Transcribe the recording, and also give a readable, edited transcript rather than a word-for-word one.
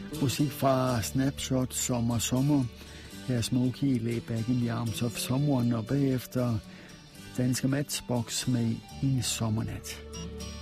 Musik fra Snapshot, Sommer. Her er Smokey, Lay Back in the Arms of Someone, og bagefter danske Matchbox med En sommernat.